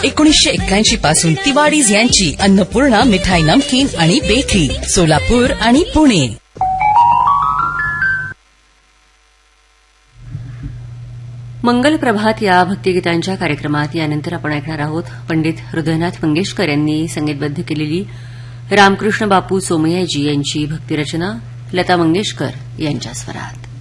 1981 पासून तिवाडीज यांची अन्नपूर्णा मिठाई नमकीन आणि बेकरी, सोलापूर आणि पुणे. मंगल प्रभात या भक्तिगीतांच्या कार्यक्रमात यानंतर आपण ऐकणार आहोत पंडित हृदयनाथ मंगेशकर यांनी संगीतबद्ध केलेली रामकृष्ण बापू सोमयाजी यांची भक्तिरचना लता मंगेशकर यांच्या स्वरात.